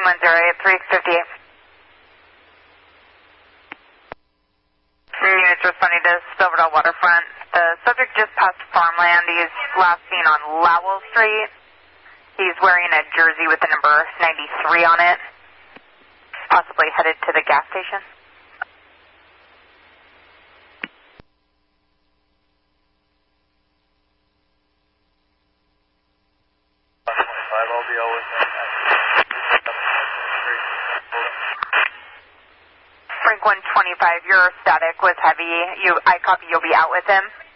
358. Units responding to Silverdale Waterfront. The subject just passed farmland. He's last seen on Lowell Street. He's wearing a jersey with the number 93 on it. Possibly headed to the gas station. Frank 125, your static was heavy. I copy you'll be out with him.